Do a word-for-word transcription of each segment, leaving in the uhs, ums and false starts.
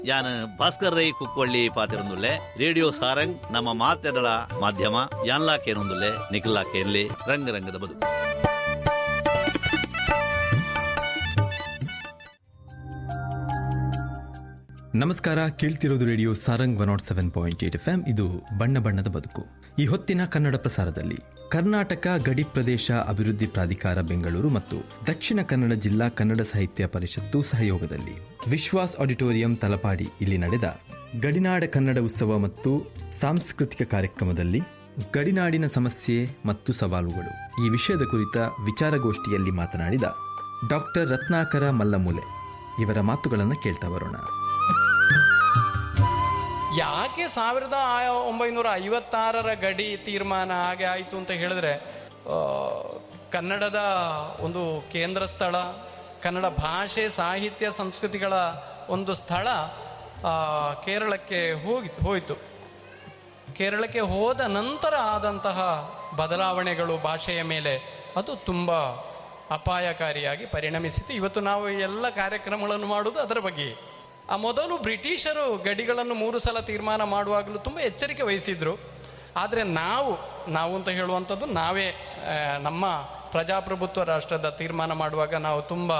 ಯಾನ್ ಭಾಸ್ಕರ್ ರೈ ಕುಕ್ಕೊಳ್ಳಿ ಪಾತಿರೊಂದುಲ್ಲೆ ರೇಡಿಯೋ ಸಾರಂಗ್ ನಮ್ಮ ಮಾತೆಗಳ ಮಾಧ್ಯಮ ಯಾನ್ಲಾ ಕೇನೊಂದುಲ್ಲೆ ನಿಖಿಲಾ ಕೇರ್ಲಿ ರಂಗ ರಂಗದ ಬದುಕು. ನಮಸ್ಕಾರ, ಕೇಳ್ತಿರೋದು radio Sarang one not seven point eight F M. ಇದು ಬಣ್ಣ ಬಣ್ಣದ ಬದುಕು. ಈ ಹೊತ್ತಿನ ಕನ್ನಡ ಪ್ರಸಾರದಲ್ಲಿ ಕರ್ನಾಟಕ ಗಡಿ ಪ್ರದೇಶ ಅಭಿವೃದ್ಧಿ ಪ್ರಾಧಿಕಾರ ಬೆಂಗಳೂರು ಮತ್ತು ದಕ್ಷಿಣ ಕನ್ನಡ ಜಿಲ್ಲಾ ಕನ್ನಡ ಸಾಹಿತ್ಯ ಪರಿಷತ್ತು ಸಹಯೋಗದಲ್ಲಿ ವಿಶ್ವಾಸ್ ಆಡಿಟೋರಿಯಂ ತಲಪಾಡಿ ಇಲ್ಲಿ ನಡೆದ ಗಡಿನಾಡ ಕನ್ನಡ ಉತ್ಸವ ಮತ್ತು ಸಾಂಸ್ಕೃತಿಕ ಕಾರ್ಯಕ್ರಮದಲ್ಲಿ ಗಡಿನಾಡಿನ ಸಮಸ್ಯೆ ಮತ್ತು ಸವಾಲುಗಳು ಈ ವಿಷಯದ ಕುರಿತ ವಿಚಾರಗೋಷ್ಠಿಯಲ್ಲಿ ಮಾತನಾಡಿದ ಡಾಕ್ಟರ್ ರತ್ನಾಕರ ಮಲ್ಲಮೂಲೆ ಇವರ ಮಾತುಗಳನ್ನು ಕೇಳ್ತಾ ಬರೋಣ. ಯಾಕೆ ಸಾವಿರದ ಒಂಬೈನೂರ ಐವತ್ತಾರರ ಗಡಿ ತೀರ್ಮಾನ ಹಾಗೆ ಆಯಿತು ಅಂತ ಹೇಳಿದ್ರೆ, ಕನ್ನಡದ ಒಂದು ಕೇಂದ್ರ ಸ್ಥಳ, ಕನ್ನಡ ಭಾಷೆ ಸಾಹಿತ್ಯ ಸಂಸ್ಕೃತಿಗಳ ಒಂದು ಸ್ಥಳ ಕೇರಳಕ್ಕೆ ಹೋಗಿ ಹೋಯಿತು. ಕೇರಳಕ್ಕೆ ಹೋದ ನಂತರ ಆದಂತಹ ಬದಲಾವಣೆಗಳು ಭಾಷೆಯ ಮೇಲೆ ಅದು ತುಂಬ ಅಪಾಯಕಾರಿಯಾಗಿ ಪರಿಣಮಿಸಿತು. ಇವತ್ತು ನಾವು ಎಲ್ಲ ಕಾರ್ಯಕ್ರಮಗಳನ್ನು ಮಾಡುವುದು ಅದರ ಬಗ್ಗೆ. ಆ ಮೊದಲು ಬ್ರಿಟಿಷರು ಗಡಿಗಳನ್ನು ಮೂರು ಸಲ ತೀರ್ಮಾನ ಮಾಡುವಾಗಲೂ ತುಂಬ ಎಚ್ಚರಿಕೆ ವಹಿಸಿದ್ರು. ಆದರೆ ನಾವು ನಾವು ಅಂತ ಹೇಳುವಂಥದ್ದು ನಾವೇ ನಮ್ಮ ಪ್ರಜಾಪ್ರಭುತ್ವ ರಾಷ್ಟ್ರದ ತೀರ್ಮಾನ ಮಾಡುವಾಗ ನಾವು ತುಂಬ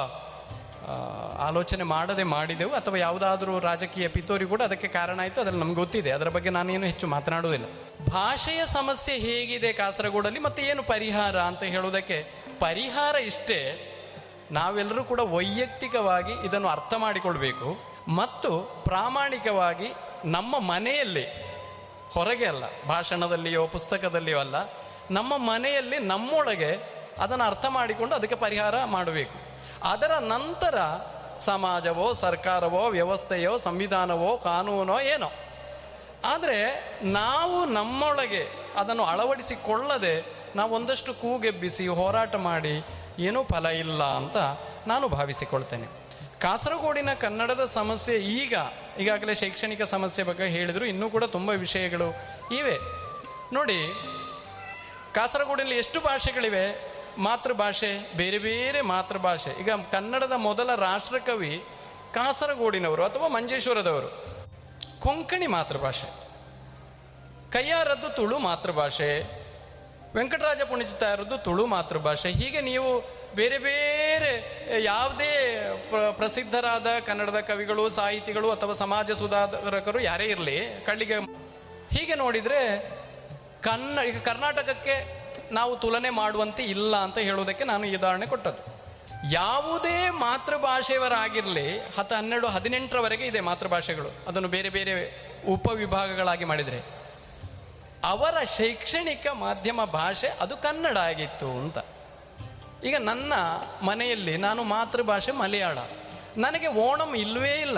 ಆಲೋಚನೆ ಮಾಡದೆ ಮಾಡಿದೆವು, ಅಥವಾ ಯಾವುದಾದ್ರೂ ರಾಜಕೀಯ ಪಿತೂರಿ ಕೂಡ ಅದಕ್ಕೆ ಕಾರಣ ಆಯಿತು. ಅದರಲ್ಲಿ ನಮ್ಗೆ ಗೊತ್ತಿದೆ, ಅದರ ಬಗ್ಗೆ ನಾನೇನು ಹೆಚ್ಚು ಮಾತನಾಡುವುದಿಲ್ಲ. ಭಾಷೆಯ ಸಮಸ್ಯೆ ಹೇಗಿದೆ ಕಾಸರಗೋಡಲ್ಲಿ ಮತ್ತು ಏನು ಪರಿಹಾರ ಅಂತ ಹೇಳುವುದಕ್ಕೆ ಪರಿಹಾರ ಇಷ್ಟೇ, ನಾವೆಲ್ಲರೂ ಕೂಡ ವೈಯಕ್ತಿಕವಾಗಿ ಇದನ್ನು ಅರ್ಥ ಮಾಡಿಕೊಳ್ಬೇಕು ಮತ್ತು ಪ್ರಾಮಾಣಿಕವಾಗಿ ನಮ್ಮ ಮನೆಯಲ್ಲಿ, ಹೊರಗೆ ಅಲ್ಲ, ಭಾಷಣದಲ್ಲಿಯೋ ಪುಸ್ತಕದಲ್ಲಿಯೋ ಅಲ್ಲ, ನಮ್ಮ ಮನೆಯಲ್ಲಿ ನಮ್ಮೊಳಗೆ ಅದನ್ನು ಅರ್ಥ ಮಾಡಿಕೊಂಡು ಅದಕ್ಕೆ ಪರಿಹಾರ ಮಾಡಬೇಕು. ಅದರ ನಂತರ ಸಮಾಜವೋ ಸರ್ಕಾರವೋ ವ್ಯವಸ್ಥೆಯೋ ಸಂವಿಧಾನವೋ ಕಾನೂನೋ ಏನೋ, ಆದರೆ ನಾವು ನಮ್ಮೊಳಗೆ ಅದನ್ನು ಅಳವಡಿಸಿಕೊಳ್ಳದೆ ನಾವು ಒಂದಷ್ಟು ಕೂಗೆಬ್ಬಿಸಿ ಹೋರಾಟ ಮಾಡಿ ಏನೂ ಫಲ ಇಲ್ಲ ಅಂತ ನಾನು ಭಾವಿಸಿಕೊಳ್ತೇನೆ. ಕಾಸರಗೋಡಿನ ಕನ್ನಡದ ಸಮಸ್ಯೆ ಈಗ ಈಗಾಗಲೇ ಶೈಕ್ಷಣಿಕ ಸಮಸ್ಯೆ ಬಗ್ಗೆ ಹೇಳಿದರು, ಇನ್ನೂ ಕೂಡ ತುಂಬ ವಿಷಯಗಳು ಇವೆ. ನೋಡಿ, ಕಾಸರಗೋಡಿನಲ್ಲಿ ಎಷ್ಟು ಭಾಷೆಗಳಿವೆ? ಮಾತೃಭಾಷೆ, ಬೇರೆ ಬೇರೆ ಮಾತೃಭಾಷೆ. ಈಗ ಕನ್ನಡದ ಮೊದಲ ರಾಷ್ಟ್ರಕವಿ ಕಾಸರಗೋಡಿನವರು ಅಥವಾ ಮಂಜೇಶ್ವರದವರು, ಕೊಂಕಣಿ ಮಾತೃಭಾಷೆ. ಕಯ್ಯಾರದ್ದು ತುಳು ಮಾತೃಭಾಷೆ, ವೆಂಕಟರಾಜ ಪುಣಿಚಿತಾರದ್ದು ತುಳು ಮಾತೃಭಾಷೆ. ಹೀಗೆ ನೀವು ಬೇರೆ ಬೇರೆ ಯಾವುದೇ ಪ್ರಸಿದ್ಧರಾದ ಕನ್ನಡದ ಕವಿಗಳು, ಸಾಹಿತಿಗಳು ಅಥವಾ ಸಮಾಜ ಸುಧಾರಕರು ಯಾರೇ ಇರಲಿ, ಕಳ್ಳಿಗೆ ಹೀಗೆ ನೋಡಿದರೆ ಕನ್ನ ಈಗ ಕರ್ನಾಟಕಕ್ಕೆ ನಾವು ತುಲನೆ ಮಾಡುವಂತೆ ಇಲ್ಲ ಅಂತ ಹೇಳುವುದಕ್ಕೆ ನಾನು ಈ ಉದಾಹರಣೆ ಕೊಟ್ಟದ್ದು. ಯಾವುದೇ ಮಾತೃಭಾಷೆಯವರಾಗಿರಲಿ, ಹತ್ತು ಹನ್ನೆರಡು ಹದಿನೆಂಟರವರೆಗೆ ಇದೆ ಮಾತೃಭಾಷೆಗಳು, ಅದನ್ನು ಬೇರೆ ಬೇರೆ ಉಪವಿಭಾಗಗಳಾಗಿ ಮಾಡಿದರೆ ಅವರ ಶೈಕ್ಷಣಿಕ ಮಾಧ್ಯಮ ಭಾಷೆ ಅದು ಕನ್ನಡ ಆಗಿತ್ತು ಅಂತ. ಈಗ ನನ್ನ ಮನೆಯಲ್ಲಿ ನಾನು ಮಾತೃಭಾಷೆ ಮಲಯಾಳ, ನನಗೆ ಓಣಂ ಇಲ್ಲವೇ ಇಲ್ಲ.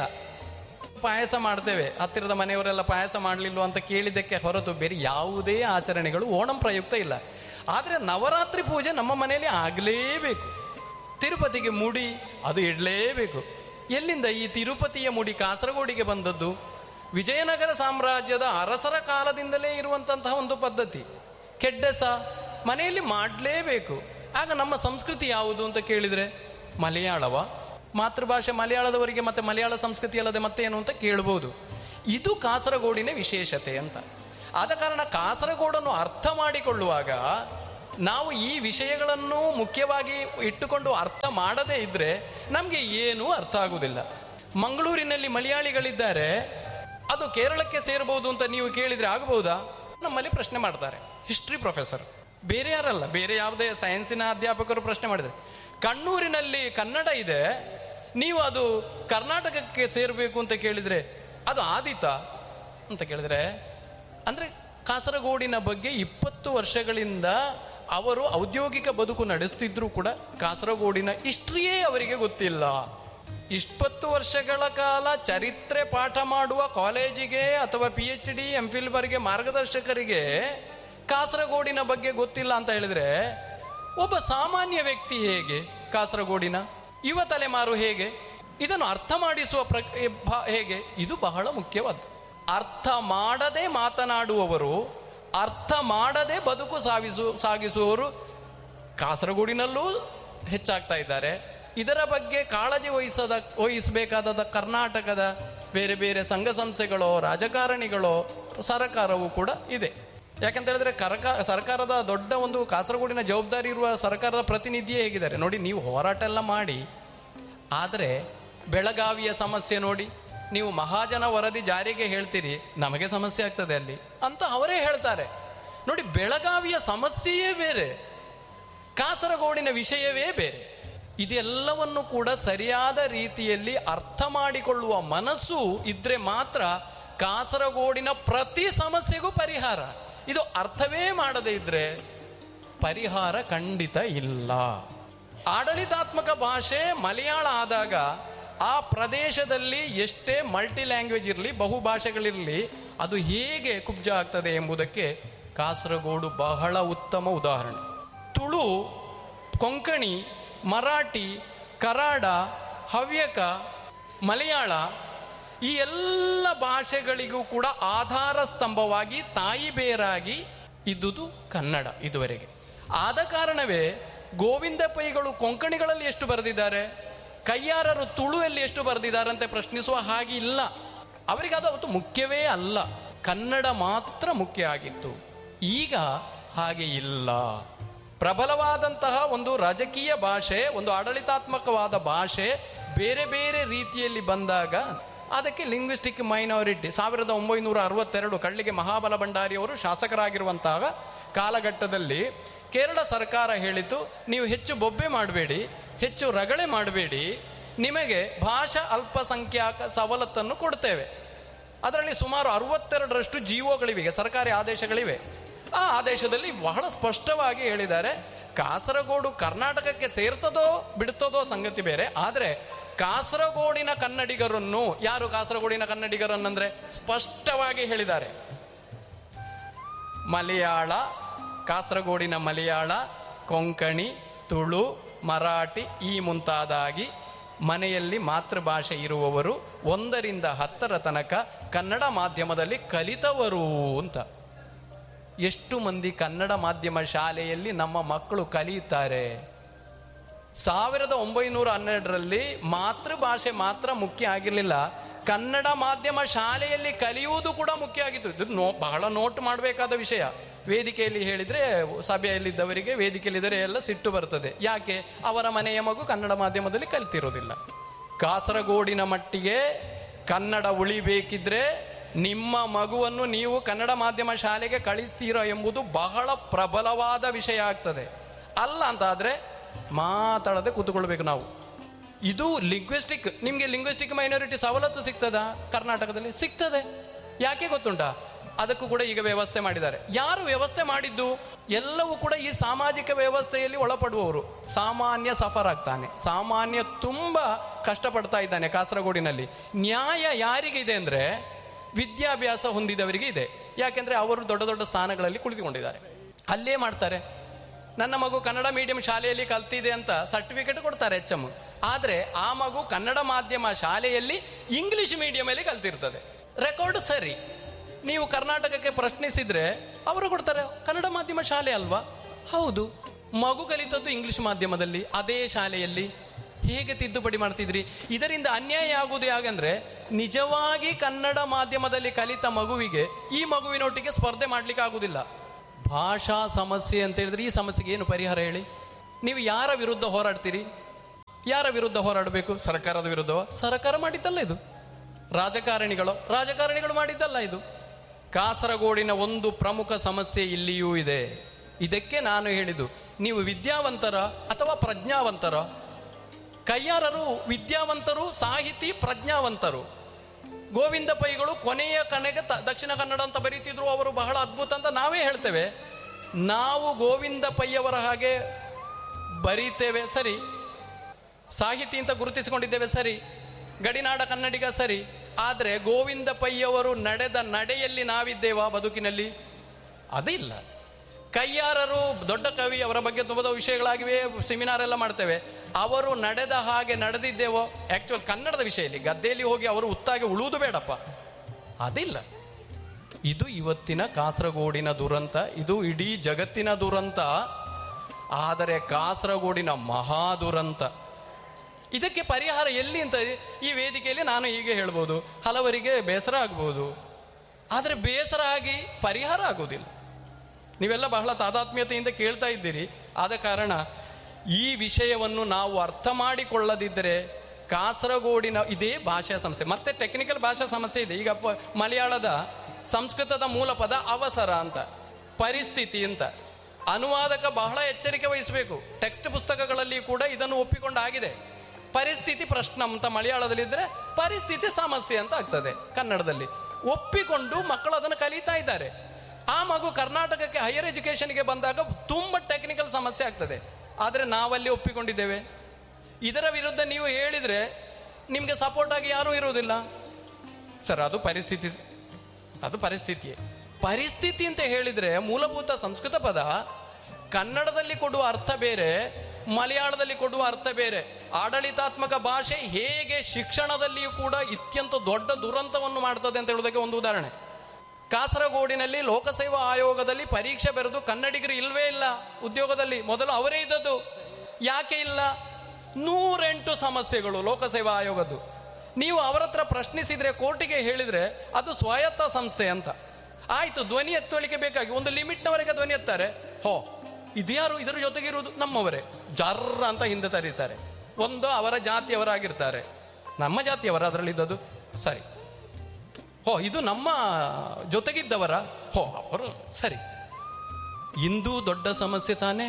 ಪಾಯಸ ಮಾಡ್ತೇವೆ, ಹತ್ತಿರದ ಮನೆಯವರೆಲ್ಲ ಪಾಯಸ ಮಾಡಲಿಲ್ಲ ಅಂತ ಕೇಳಿದ್ದಕ್ಕೆ ಹೊರತು ಬೇರೆ ಯಾವುದೇ ಆಚರಣೆಗಳು ಓಣಂ ಪ್ರಯುಕ್ತ ಇಲ್ಲ. ಆದರೆ ನವರಾತ್ರಿ ಪೂಜೆ ನಮ್ಮ ಮನೆಯಲ್ಲಿ ಆಗಲೇಬೇಕು. ತಿರುಪತಿಗೆ ಮುಡಿ ಅದು ಇಡಲೇಬೇಕು. ಎಲ್ಲಿಂದ ಈ ತಿರುಪತಿಯ ಮುಡಿ ಕಾಸರಗೋಡಿಗೆ ಬಂದದ್ದು? ವಿಜಯನಗರ ಸಾಮ್ರಾಜ್ಯದ ಅರಸರ ಕಾಲದಿಂದಲೇ ಇರುವಂತಹ ಒಂದು ಪದ್ಧತಿ. ಕೆಡ್ಡೆಸ ಮನೆಯಲ್ಲಿ ಮಾಡಲೇಬೇಕು. ಆಗ ನಮ್ಮ ಸಂಸ್ಕೃತಿ ಯಾವುದು ಅಂತ ಕೇಳಿದರೆ ಮಲಯಾಳವ? ಮಾತೃಭಾಷೆ ಮಲಯಾಳದವರಿಗೆ ಮತ್ತೆ ಮಲಯಾಳ ಸಂಸ್ಕೃತಿ ಅಲ್ಲದೆ ಮತ್ತೇನು ಅಂತ ಕೇಳ್ಬೋದು. ಇದು ಕಾಸರಗೋಡಿನ ವಿಶೇಷತೆ ಅಂತ. ಆದ ಕಾರಣ ಕಾಸರಗೋಡನ್ನು ಅರ್ಥ ಮಾಡಿಕೊಳ್ಳುವಾಗ ನಾವು ಈ ವಿಷಯಗಳನ್ನು ಮುಖ್ಯವಾಗಿ ಇಟ್ಟುಕೊಂಡು ಅರ್ಥ ಮಾಡದೇ ಇದ್ದರೆ ನಮಗೆ ಏನೂ ಅರ್ಥ ಆಗುವುದಿಲ್ಲ. ಮಂಗಳೂರಿನಲ್ಲಿ ಮಲಯಾಳಿಗಳಿದ್ದಾರೆ, ಅದು ಕೇರಳಕ್ಕೆ ಸೇರಬಹುದು ಅಂತ ನೀವು ಕೇಳಿದರೆ ಆಗಬಹುದಾ? ನಮ್ಮಲ್ಲಿ ಪ್ರಶ್ನೆ ಮಾಡ್ತಾರೆ ಹಿಸ್ಟ್ರಿ ಪ್ರೊಫೆಸರ್, ಬೇರೆ ಯಾರಲ್ಲ, ಬೇರೆ ಯಾವುದೇ ಸೈನ್ಸಿನ ಅಧ್ಯಾಪಕರು ಪ್ರಶ್ನೆ ಮಾಡಿದರೆ. ಕಣ್ಣೂರಿನಲ್ಲಿ ಕನ್ನಡ ಇದೆ, ನೀವು ಅದು ಕರ್ನಾಟಕಕ್ಕೆ ಸೇರಬೇಕು ಅಂತ ಕೇಳಿದರೆ ಅದು ಆದೀತಾ ಅಂತ ಕೇಳಿದರೆ, ಅಂದರೆ ಕಾಸರಗೋಡಿನ ಬಗ್ಗೆ ಇಪ್ಪತ್ತು ವರ್ಷಗಳಿಂದ ಅವರು ಔದ್ಯೋಗಿಕ ಬದುಕು ನಡೆಸ್ತಿದ್ರು ಕೂಡ ಕಾಸರಗೋಡಿನ ಹಿಸ್ಟ್ರಿಯೇ ಅವರಿಗೆ ಗೊತ್ತಿಲ್ಲ. ಇಪ್ಪತ್ತು ವರ್ಷಗಳ ಕಾಲ ಚರಿತ್ರೆ ಪಾಠ ಮಾಡುವ ಕಾಲೇಜಿಗೆ ಅಥವಾ P H D M fill ವರೆಗೆ ಮಾರ್ಗದರ್ಶಕರಿಗೆ ಕಾಸರಗೋಡಿನ ಬಗ್ಗೆ ಗೊತ್ತಿಲ್ಲ ಅಂತ ಹೇಳಿದ್ರೆ, ಒಬ್ಬ ಸಾಮಾನ್ಯ ವ್ಯಕ್ತಿ ಹೇಗೆ, ಕಾಸರಗೋಡಿನ ಯುವ ತಲೆಮಾರು ಹೇಗೆ ಇದನ್ನು ಅರ್ಥ ಮಾಡಿಸುವ ಪ್ರ ಹೇಗೆ? ಇದು ಬಹಳ ಮುಖ್ಯವಾದ್ದು. ಅರ್ಥ ಮಾಡದೆ ಮಾತನಾಡುವವರು, ಅರ್ಥ ಮಾಡದೆ ಬದುಕು ಸಾಗಿಸು ಸಾಗಿಸುವವರು ಕಾಸರಗೋಡಿನಲ್ಲೂ ಹೆಚ್ಚಾಗ್ತಾ ಇದ್ದಾರೆ. ಇದರ ಬಗ್ಗೆ ಕಾಳಜಿ ವಹಿಸದ ವಹಿಸಬೇಕಾದ ಕರ್ನಾಟಕದ ಬೇರೆ ಬೇರೆ ಸಂಘ ಸಂಸ್ಥೆಗಳೋ ರಾಜಕಾರಣಿಗಳೋ ಸರ್ಕಾರವೂ ಕೂಡ ಇದೆ. ಯಾಕಂತ ಹೇಳಿದ್ರೆ ಕರಕ ಸರ್ಕಾರದ ದೊಡ್ಡ ಒಂದು ಕಾಸರಗೋಡಿನ ಜವಾಬ್ದಾರಿ ಇರುವ ಸರ್ಕಾರದ ಪ್ರತಿನಿಧಿಯೇ ಹೇಗಿದ್ದಾರೆ ನೋಡಿ. ನೀವು ಹೋರಾಟ ಎಲ್ಲ ಮಾಡಿ, ಆದರೆ ಬೆಳಗಾವಿಯ ಸಮಸ್ಯೆ ನೋಡಿ, ನೀವು ಮಹಾಜನ ವರದಿ ಜಾರಿಗೆ ಹೇಳ್ತೀರಿ, ನಮಗೆ ಸಮಸ್ಯೆ ಆಗ್ತದೆ ಅಲ್ಲಿ ಅಂತ ಅವರೇ ಹೇಳ್ತಾರೆ. ನೋಡಿ, ಬೆಳಗಾವಿಯ ಸಮಸ್ಯೆಯೇ ಬೇರೆ, ಕಾಸರಗೋಡಿನ ವಿಷಯವೇ ಬೇರೆ. ಇದೆಲ್ಲವನ್ನು ಕೂಡ ಸರಿಯಾದ ರೀತಿಯಲ್ಲಿ ಅರ್ಥ ಮಾಡಿಕೊಳ್ಳುವ ಮನಸ್ಸು ಇದ್ರೆ ಮಾತ್ರ ಕಾಸರಗೋಡಿನ ಪ್ರತಿ ಸಮಸ್ಯೆಗೂ ಪರಿಹಾರ. ಇದು ಅರ್ಥವೇ ಮಾಡದೇ ಇದ್ರೆ ಪರಿಹಾರ ಖಂಡಿತ ಇಲ್ಲ. ಆಡಳಿತಾತ್ಮಕ ಭಾಷೆ ಮಲಯಾಳ ಆದಾಗ ಆ ಪ್ರದೇಶದಲ್ಲಿ ಎಷ್ಟೇ ಮಲ್ಟಿ ಲ್ಯಾಂಗ್ವೇಜ್ ಇರಲಿ, ಬಹುಭಾಷೆಗಳಿರಲಿ, ಅದು ಹೇಗೆ ಕುಬ್ಜ ಆಗ್ತದೆ ಎಂಬುದಕ್ಕೆ ಕಾಸರಗೋಡು ಬಹಳ ಉತ್ತಮ ಉದಾಹರಣೆ. ತುಳು, ಕೊಂಕಣಿ, ಮರಾಠಿ, ಕರಾಡ, ಹವ್ಯಕ, ಮಲಯಾಳ ಈ ಎಲ್ಲ ಭಾಷೆಗಳಿಗೂ ಕೂಡ ಆಧಾರ ಸ್ತಂಭವಾಗಿ ತಾಯಿ ಬೇರಾಗಿ ಇದ್ದುದು ಕನ್ನಡ ಇದುವರೆಗೆ. ಆದ ಕಾರಣವೇ ಗೋವಿಂದ ಪೈಗಳು ಕೊಂಕಣಿಗಳಲ್ಲಿ ಎಷ್ಟು ಬರೆದಿದ್ದಾರೆ, ಕಯ್ಯಾರರು ತುಳುವಲ್ಲಿ ಎಷ್ಟು ಬರೆದಿದ್ದಾರೆ ಅಂತ ಪ್ರಶ್ನಿಸುವ ಹಾಗೆ ಇಲ್ಲ. ಅವರಿಗೆ ಅದು ಅವತ್ತು ಮುಖ್ಯವೇ ಅಲ್ಲ, ಕನ್ನಡ ಮಾತ್ರ ಮುಖ್ಯ ಆಗಿತ್ತು. ಈಗ ಹಾಗೆ ಇಲ್ಲ. ಪ್ರಬಲವಾದಂತಹ ಒಂದು ರಾಜಕೀಯ ಭಾಷೆ, ಒಂದು ಆಡಳಿತಾತ್ಮಕವಾದ ಭಾಷೆ ಬೇರೆ ಬೇರೆ ರೀತಿಯಲ್ಲಿ ಬಂದಾಗ ಅದಕ್ಕೆ ಲಿಂಗ್ವಿಸ್ಟಿಕ್ ಮೈನಾರಿಟಿ. ಸಾವಿರದ ಒಂಬೈನೂರ ಅರವತ್ತೆರಡು ಕಳ್ಳಿಗೆ ಮಹಾಬಲ ಭಂಡಾರಿಯವರು ಶಾಸಕರಾಗಿರುವಂತಹ ಕಾಲಘಟ್ಟದಲ್ಲಿ ಕೇರಳ ಸರ್ಕಾರ ಹೇಳಿತು, ನೀವು ಹೆಚ್ಚು ಬೊಬ್ಬೆ ಮಾಡಬೇಡಿ, ಹೆಚ್ಚು ರಗಳೆ ಮಾಡಬೇಡಿ, ನಿಮಗೆ ಭಾಷಾ ಅಲ್ಪಸಂಖ್ಯಾತ ಸವಲತ್ತನ್ನು ಕೊಡ್ತೇವೆ. ಅದರಲ್ಲಿ ಸುಮಾರು ಅರವತ್ತೆರಡರಷ್ಟು ಜಿಒಗಳಿವೆ, ಸರ್ಕಾರಿ ಆದೇಶಗಳಿವೆ. ಆ ಆದೇಶದಲ್ಲಿ ಬಹಳ ಸ್ಪಷ್ಟವಾಗಿ ಹೇಳಿದ್ದಾರೆ, ಕಾಸರಗೋಡು ಕರ್ನಾಟಕಕ್ಕೆ ಸೇರ್ತದೋ ಬಿಡುತ್ತದೋ ಸಂಗತಿ ಬೇರೆ, ಆದರೆ ಕಾಸರಗೋಡಿನ ಕನ್ನಡಿಗರನ್ನು, ಯಾರು ಕಾಸರಗೋಡಿನ ಕನ್ನಡಿಗರನ್ನಂದ್ರೆ ಸ್ಪಷ್ಟವಾಗಿ ಹೇಳಿದ್ದಾರೆ, ಮಲಯಾಳ, ಕಾಸರಗೋಡಿನ ಮಲಯಾಳ, ಕೊಂಕಣಿ, ತುಳು, ಮರಾಠಿ ಈ ಮುಂತಾದಾಗಿ ಮನೆಯಲ್ಲಿ ಮಾತೃಭಾಷೆ ಇರುವವರು ಒಂದರಿಂದ ಹತ್ತರ ತನಕ ಕನ್ನಡ ಮಾಧ್ಯಮದಲ್ಲಿ ಕಲಿತವರು ಅಂತ. ಎಷ್ಟು ಮಂದಿ ಕನ್ನಡ ಮಾಧ್ಯಮ ಶಾಲೆಯಲ್ಲಿ ನಮ್ಮ ಮಕ್ಕಳು ಕಲಿಯುತ್ತಾರೆ? ಸಾವಿರದ ಒಂಬೈನೂರ ಹನ್ನೆರಡರಲ್ಲಿ ಮಾತೃಭಾಷೆ ಮಾತ್ರ ಮುಖ್ಯ ಆಗಿರಲಿಲ್ಲ, ಕನ್ನಡ ಮಾಧ್ಯಮ ಶಾಲೆಯಲ್ಲಿ ಕಲಿಯುವುದು ಕೂಡ ಮುಖ್ಯ ಆಗಿತ್ತು. ಇದು ನೋ ಬಹಳ ನೋಟ್ ಮಾಡಬೇಕಾದ ವಿಷಯ. ವೇದಿಕೆಯಲ್ಲಿ ಹೇಳಿದ್ರೆ ಸಭೆಯಲ್ಲಿದ್ದವರಿಗೆ, ವೇದಿಕೆಯಲ್ಲಿದ್ದರೆ ಎಲ್ಲ ಸಿಟ್ಟು ಬರ್ತದೆ. ಯಾಕೆ? ಅವರ ಮನೆಯ ಮಗು ಕನ್ನಡ ಮಾಧ್ಯಮದಲ್ಲಿ ಕಲಿತಿರೋದಿಲ್ಲ. ಕಾಸರಗೋಡಿನ ಮಟ್ಟಿಗೆ ಕನ್ನಡ ಉಳಿಬೇಕಿದ್ರೆ ನಿಮ್ಮ ಮಗುವನ್ನು ನೀವು ಕನ್ನಡ ಮಾಧ್ಯಮ ಶಾಲೆಗೆ ಕಳಿಸ್ತೀರಾ ಎಂಬುದು ಬಹಳ ಪ್ರಬಲವಾದ ವಿಷಯ ಆಗ್ತದೆ. ಅಲ್ಲ ಅಂತಾದ್ರೆ ಮಾತಾಡದೆ ಕೂತ್ಕೊಳ್ಬೇಕು ನಾವು. ಇದು ಲಿಂಗ್ವಿಸ್ಟಿಕ್, ನಿಮ್ಗೆ ಲಿಂಗ್ವಿಸ್ಟಿಕ್ ಮೈನಾರಿಟಿ ಸವಲತ್ತು ಸಿಗ್ತದಾ? ಕರ್ನಾಟಕದಲ್ಲಿ ಸಿಗ್ತದೆ. ಯಾಕೆ ಗೊತ್ತುಂಟಾ? ಅದಕ್ಕೂ ಕೂಡ ಈಗ ವ್ಯವಸ್ಥೆ ಮಾಡಿದ್ದಾರೆ. ಯಾರು ವ್ಯವಸ್ಥೆ ಮಾಡಿದ್ದು? ಎಲ್ಲವೂ ಕೂಡ ಈ ಸಾಮಾಜಿಕ ವ್ಯವಸ್ಥೆಯಲ್ಲಿ ಒಳಪಡುವವರು. ಸಾಮಾನ್ಯ ಸಫರ್ ಆಗ್ತಾನೆ, ಸಾಮಾನ್ಯ ತುಂಬಾ ಕಷ್ಟಪಡ್ತಾ ಇದ್ದಾನೆ ಕಾಸರಗೋಡಿನಲ್ಲಿ. ನ್ಯಾಯ ಯಾರಿಗೆ ಇದೆ ಅಂದ್ರೆ ವಿದ್ಯಾಭ್ಯಾಸ ಹೊಂದಿದವರಿಗೆ ಇದೆ. ಯಾಕೆಂದ್ರೆ ಅವರು ದೊಡ್ಡ ದೊಡ್ಡ ಸ್ಥಾನಗಳಲ್ಲಿ ಕುಳಿತುಕೊಂಡಿದ್ದಾರೆ, ಅಲ್ಲೇ ಮಾಡ್ತಾರೆ. ನನ್ನ ಮಗು ಕನ್ನಡ ಮೀಡಿಯಂ ಶಾಲೆಯಲ್ಲಿ ಕಲ್ತಿದೆ ಅಂತ ಸರ್ಟಿಫಿಕೇಟ್ ಕೊಡ್ತಾರೆ ಎಚ್ ಎಂ. ಆದ್ರೆ ಆ ಮಗು ಕನ್ನಡ ಮಾಧ್ಯಮ ಶಾಲೆಯಲ್ಲಿ ಇಂಗ್ಲಿಷ್ ಮೀಡಿಯಂ ಅಲ್ಲಿ ಕಲ್ತಿರ್ತದೆ. ರೆಕಾರ್ಡ್ ಸರಿ. ನೀವು ಕರ್ನಾಟಕಕ್ಕೆ ಪ್ರಶ್ನಿಸಿದ್ರೆ ಅವರು ಕೊಡ್ತಾರೆ ಕನ್ನಡ ಮಾಧ್ಯಮ ಶಾಲೆ ಅಲ್ವಾ? ಹೌದು, ಮಗು ಕಲಿತದ್ದು ಇಂಗ್ಲಿಷ್ ಮಾಧ್ಯಮದಲ್ಲಿ, ಅದೇ ಶಾಲೆಯಲ್ಲಿ. ಹೇಗೆ ತಿದ್ದುಪಡಿ ಮಾಡ್ತಿದ್ರಿ? ಇದರಿಂದ ಅನ್ಯಾಯ ಆಗುವುದು ಯಾಕಂದ್ರೆ ನಿಜವಾಗಿ ಕನ್ನಡ ಮಾಧ್ಯಮದಲ್ಲಿ ಕಲಿತ ಮಗುವಿಗೆ ಈ ಮಗುವಿನೊಟ್ಟಿಗೆ ಸ್ಪರ್ಧೆ ಮಾಡ್ಲಿಕ್ಕೆ ಆಗುದಿಲ್ಲ. ಭಾಷಾ ಸಮಸ್ಯೆ ಅಂತ ಹೇಳಿದ್ರೆ ಈ ಸಮಸ್ಯೆಗೆ ಏನು ಪರಿಹಾರ ಹೇಳಿ? ನೀವು ಯಾರ ವಿರುದ್ಧ ಹೋರಾಡ್ತೀರಿ? ಯಾರ ವಿರುದ್ಧ ಹೋರಾಡಬೇಕು? ಸರ್ಕಾರದ ವಿರುದ್ಧವ? ಸರ್ಕಾರ ಮಾಡಿದ್ದಲ್ಲ ಇದು. ರಾಜಕಾರಣಿಗಳು ರಾಜಕಾರಣಿಗಳು ಮಾಡಿದ್ದಲ್ಲ ಇದು. ಕಾಸರಗೋಡಿನ ಒಂದು ಪ್ರಮುಖ ಸಮಸ್ಯೆ ಇಲ್ಲಿಯೂ ಇದೆ. ಇದಕ್ಕೆ ನಾನು ಹೇಳಿದ್ದು, ನೀವು ವಿದ್ಯಾವಂತರ ಅಥವಾ ಪ್ರಜ್ಞಾವಂತರ? ಕಯ್ಯಾರರು ವಿದ್ಯಾವಂತರು, ಸಾಹಿತಿ, ಪ್ರಜ್ಞಾವಂತರು. ಗೋವಿಂದ ಪೈಗಳು ಕೊನೆಯ ಕಣೆಗೆ ದಕ್ಷಿಣ ಕನ್ನಡ ಅಂತ ಬರೀತಿದ್ರು, ಅವರು ಬಹಳ ಅದ್ಭುತ ಅಂತ ನಾವೇ ಹೇಳ್ತೇವೆ. ನಾವು ಗೋವಿಂದ ಪೈಯವರ ಹಾಗೆ ಬರೀತೇವೆ ಸರಿ, ಸಾಹಿತಿ ಅಂತ ಗುರುತಿಸಿಕೊಂಡಿದ್ದೇವೆ ಸರಿ, ಗಡಿನಾಡ ಕನ್ನಡಿಗ ಸರಿ. ಆದರೆ ಗೋವಿಂದ ಪೈಯವರು ನಡೆದ ನಡೆಯಲ್ಲಿ ನಾವಿದ್ದೇವಾ ಬದುಕಿನಲ್ಲಿ? ಅದಿಲ್ಲ. ಕಯ್ಯಾರರು ದೊಡ್ಡ ಕವಿ, ಅವರ ಬಗ್ಗೆ ತುಂಬ ವಿಷಯಗಳಾಗಿವೆ, ಸೆಮಿನಾರ್ ಎಲ್ಲ ಮಾಡ್ತೇವೆ. ಅವರು ನಡೆದ ಹಾಗೆ ನಡೆದಿದ್ದೇವೋ? ಆಕ್ಚುಲ್ ಕನ್ನಡದ ವಿಷಯದಲ್ಲಿ ಗದ್ದೆಯಲ್ಲಿ ಹೋಗಿ ಅವರು ಉತ್ತಾಗಿ ಉಳುವುದು ಬೇಡಪ್ಪ, ಅದಿಲ್ಲ. ಇದು ಇವತ್ತಿನ ಕಾಸರಗೋಡಿನ ದುರಂತ, ಇದು ಇಡೀ ಜಗತ್ತಿನ ದುರಂತ. ಆದರೆ ಕಾಸರಗೋಡಿನ ಮಹಾ ದುರಂತ. ಇದಕ್ಕೆ ಪರಿಹಾರ ಎಲ್ಲಿ ಅಂತ ಈ ವೇದಿಕೆಯಲ್ಲಿ ನಾನು ಹೀಗೆ ಹೇಳ್ಬೋದು, ಹಲವರಿಗೆ ಬೇಸರ ಆಗ್ಬೋದು. ಆದರೆ ಬೇಸರ ಆಗಿ ಪರಿಹಾರ ಆಗೋದಿಲ್ಲ. ನೀವೆಲ್ಲ ಬಹಳ ತಾದಾತ್ಮ್ಯತೆಯಿಂದ ಕೇಳ್ತಾ ಇದ್ದೀರಿ. ಆದ ಕಾರಣ ಈ ವಿಷಯವನ್ನು ನಾವು ಅರ್ಥ ಮಾಡಿಕೊಳ್ಳದಿದ್ದರೆ ಕಾಸರಗೋಡಿನ ಇದೇ ಭಾಷಾ ಸಮಸ್ಯೆ, ಮತ್ತೆ ಟೆಕ್ನಿಕಲ್ ಭಾಷಾ ಸಮಸ್ಯೆ ಇದೆ. ಈಗ ಮಲಯಾಳದ ಸಂಸ್ಕೃತದ ಮೂಲ ಪದ ಅವಸರ ಅಂತ, ಪರಿಸ್ಥಿತಿ ಅಂತ. ಅನುವಾದಕ ಬಹಳ ಎಚ್ಚರಿಕೆ ವಹಿಸಬೇಕು. ಟೆಕ್ಸ್ಟ್ ಪುಸ್ತಕಗಳಲ್ಲಿ ಕೂಡ ಇದನ್ನು ಒಪ್ಪಿಕೊಂಡಾಗಿದೆ. ಪರಿಸ್ಥಿತಿ ಪ್ರಶ್ನ ಅಂತ ಮಲಯಾಳದಲ್ಲಿದ್ದರೆ ಪರಿಸ್ಥಿತಿ ಸಮಸ್ಯೆ ಅಂತ ಆಗ್ತದೆ ಕನ್ನಡದಲ್ಲಿ. ಒಪ್ಪಿಕೊಂಡು ಮಕ್ಕಳು ಅದನ್ನು ಕಲಿತಾ ಇದ್ದಾರೆ. ಆ ಮಗು ಕರ್ನಾಟಕಕ್ಕೆ ಹೈಯರ್ ಎಜುಕೇಶನ್ಗೆ ಬಂದಾಗ ತುಂಬ ಟೆಕ್ನಿಕಲ್ ಸಮಸ್ಯೆ ಆಗ್ತದೆ. ಆದರೆ ನಾವಲ್ಲಿ ಒಪ್ಪಿಕೊಂಡಿದ್ದೇವೆ. ಇದರ ವಿರುದ್ಧ ನೀವು ಹೇಳಿದರೆ ನಿಮಗೆ ಸಪೋರ್ಟ್ ಆಗಿ ಯಾರೂ ಇರುವುದಿಲ್ಲ. ಸರ್ ಅದು ಪರಿಸ್ಥಿತಿ, ಅದು ಪರಿಸ್ಥಿತಿಯೇ. ಪರಿಸ್ಥಿತಿ ಅಂತ ಹೇಳಿದರೆ ಮೂಲಭೂತ ಸಂಸ್ಕೃತ ಪದ ಕನ್ನಡದಲ್ಲಿ ಕೊಡುವ ಅರ್ಥ ಬೇರೆ, ಮಲಯಾಳದಲ್ಲಿ ಕೊಡುವ ಅರ್ಥ ಬೇರೆ. ಆಡಳಿತಾತ್ಮಕ ಭಾಷೆ ಹೇಗೆ ಶಿಕ್ಷಣದಲ್ಲಿಯೂ ಕೂಡ ಅತ್ಯಂತ ದೊಡ್ಡ ದುರಂತವನ್ನು ಮಾಡ್ತದೆ ಅಂತ ಹೇಳೋದಕ್ಕೆ ಒಂದು ಉದಾಹರಣೆ. ಕಾಸರಗೋಡಿನಲ್ಲಿ ಲೋಕಸೇವಾ ಆಯೋಗದಲ್ಲಿ ಪರೀಕ್ಷೆ ಬರೆದು ಕನ್ನಡಿಗರು ಇಲ್ವೇ ಇಲ್ಲ ಉದ್ಯೋಗದಲ್ಲಿ. ಮೊದಲು ಅವರೇ ಇದ್ದದ್ದು. ಯಾಕೆ ಇಲ್ಲ? ನೂರೆಂಟು ಸಮಸ್ಯೆಗಳು ಲೋಕಸೇವಾ ಆಯೋಗದ್ದು. ನೀವು ಅವರ ಹತ್ರ ಪ್ರಶ್ನಿಸಿದ್ರೆ, ಕೋರ್ಟಿಗೆ ಹೇಳಿದ್ರೆ ಅದು ಸ್ವಾಯತ್ತ ಸಂಸ್ಥೆ ಅಂತ. ಆಯ್ತು, ಧ್ವನಿ ಎತ್ತಲಿಕ್ಕೆ ಬೇಕಾಗಿ ಒಂದು ಲಿಮಿಟ್ನವರೆಗೆ ಧ್ವನಿ ಎತ್ತಾರೆ. ಹೋ ಇದ್ಯಾರು ಇದರ ಜೊತೆಗಿರುವುದು? ನಮ್ಮವರೇ. ಜರ್ರ ಅಂತ ಹಿಂದೆ ತರೀತಾರೆ. ಒಂದು ಅವರ ಜಾತಿಯವರಾಗಿರ್ತಾರೆ, ನಮ್ಮ ಜಾತಿಯವರ ಅದರಲ್ಲಿದ್ದದ್ದು. ಸರಿ, ಹೋ ಇದು ನಮ್ಮ ಜೊತೆಗಿದ್ದವರ, ಹೋ ಅವರು ಸರಿ. ಇಂದು ದೊಡ್ಡ ಸಮಸ್ಯೆ ತಾನೇ.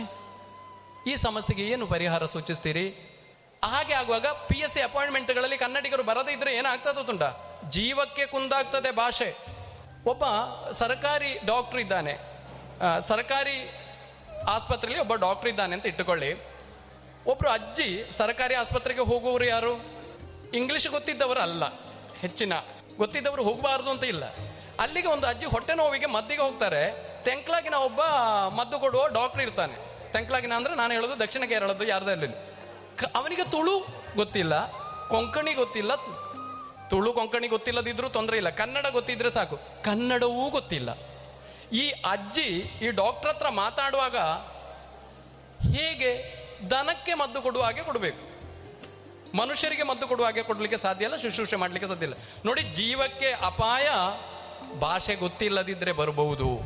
ಈ ಸಮಸ್ಯೆಗೆ ಏನು ಪರಿಹಾರ ಸೂಚಿಸ್ತೀರಿ? ಹಾಗೆ ಆಗುವಾಗ ಪಿ ಎಸ್ ಸಿ ಅಪಾಯಿಂಟ್ಮೆಂಟ್ಗಳಲ್ಲಿ ಕನ್ನಡಿಗರು ಬರದೇ ಇದ್ರೆ ಏನಾಗ್ತದೆ ಗೊತ್ತುಂಟ? ಜೀವಕ್ಕೆ ಕುಂದಾಗ್ತದೆ ಭಾಷೆ. ಒಬ್ಬ ಸರ್ಕಾರಿ ಡಾಕ್ಟರ್ ಇದ್ದಾನೆ, ಸರ್ಕಾರಿ ಆಸ್ಪತ್ರೆಯಲ್ಲಿ ಒಬ್ಬ ಡಾಕ್ಟರ್ ಇದ್ದಾನೆ ಅಂತ ಇಟ್ಟುಕೊಳ್ಳಿ. ಒಬ್ರು ಅಜ್ಜಿ ಸರ್ಕಾರಿ ಆಸ್ಪತ್ರೆಗೆ ಹೋಗುವವರು ಯಾರು? ಇಂಗ್ಲಿಷ್ ಗೊತ್ತಿದ್ದವರು ಅಲ್ಲ, ಹೆಚ್ಚಿನ ಗೊತ್ತಿದ್ದವರು ಹೋಗಬಾರ್ದು ಅಂತ ಇಲ್ಲ. ಅಲ್ಲಿಗೆ ಒಂದು ಅಜ್ಜಿ ಹೊಟ್ಟೆ ನೋವಿಗೆ ಮದ್ದಿಗೆ ಹೋಗ್ತಾರೆ. ತೆಂಕ್ಲಾಗಿನ ಒಬ್ಬ ಮದ್ದು ಕೊಡುವ ಡಾಕ್ಟರ್ ಇರ್ತಾನೆ. ತೆಂಕ್ಲಾಗಿನ ಅಂದ್ರೆ ನಾನು ಹೇಳೋದು ದಕ್ಷಿಣ ಕೇರಳದ್ದು ಯಾರ್ದಲ್ಲಿ. ಅವನಿಗೆ ತುಳು ಗೊತ್ತಿಲ್ಲ, ಕೊಂಕಣಿ ಗೊತ್ತಿಲ್ಲ. ತುಳು ಕೊಂಕಣಿ ಗೊತ್ತಿಲ್ಲದಿದ್ರೂ ತೊಂದರೆ ಇಲ್ಲ, ಕನ್ನಡ ಗೊತ್ತಿದ್ರೆ ಸಾಕು. ಕನ್ನಡವೂ ಗೊತ್ತಿಲ್ಲ. ಈ ಅಜ್ಜಿ ಈ ಡಾಕ್ಟರ್ ಹತ್ರ ಮಾತಾಡುವಾಗ ಹೇಗೆ ದನಕ್ಕೆ ಮದ್ದು ಕೊಡುವ ಹಾಗೆ ಕೊಡಬೇಕು, ಮನುಷ್ಯರಿಗೆ ಮದ್ದು ಕೊಡುವ ಹಾಗೆ ಕೊಡ್ಲಿಕ್ಕೆ ಸಾಧ್ಯ ಇಲ್ಲ, ಶುಶ್ರೂಷೆ ಮಾಡ್ಲಿಕ್ಕೆ ಸಾಧ್ಯ ಇಲ್ಲ. ನೋಡಿ, ಜೀವಕ್ಕೆ ಅಪಾಯ ಭಾಷೆ ಗೊತ್ತಿಲ್ಲದಿದ್ರೆ ಬರಬಹುದು.